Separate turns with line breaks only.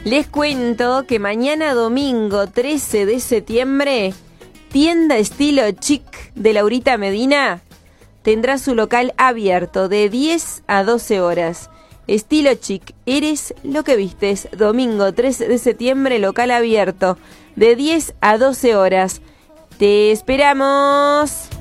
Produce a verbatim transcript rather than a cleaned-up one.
Les cuento que mañana domingo trece de septiembre, Tienda Estilo Chic de Laurita Medina tendrá su local abierto de diez a doce horas. Estilo Chic, eres lo que vistes. Domingo trece de septiembre, local abierto de diez a doce horas. ¡Te esperamos!